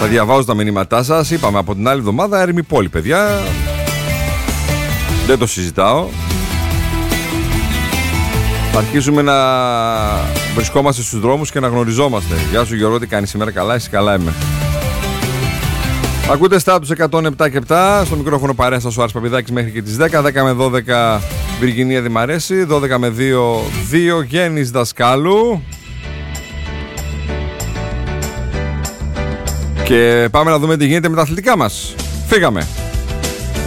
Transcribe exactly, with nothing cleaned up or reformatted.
Θα διαβάζω τα μηνύματά σας. Είπαμε από την άλλη εβδομάδα έρημη πόλη, παιδιά. Δεν το συζητάω. Θα αρχίσουμε να βρισκόμαστε στους δρόμους και να γνωριζόμαστε. Γεια σου Γιώργο, τι κάνεις σήμερα? Καλά, εσύ? Καλά είμαι. Ακούτε Στάτους εκατόν επτά και επτά. Στο μικρόφωνο παρέα σας ο Άρης Παπηδάκης μέχρι και τις δέκα. δέκα με δώδεκα Βυργινία Δημαρέση. δώδεκα με δύο δύο Γέννης Δασκάλου. Και πάμε να δούμε τι γίνεται με τα αθλητικά μας. Φύγαμε.